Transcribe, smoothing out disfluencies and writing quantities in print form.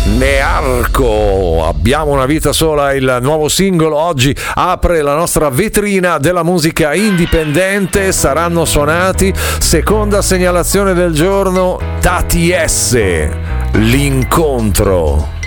Nearco, abbiamo una vita sola, il nuovo singolo oggi apre la nostra vetrina della musica indipendente. Saranno suonati, seconda segnalazione del giorno, Tati S, l'incontro.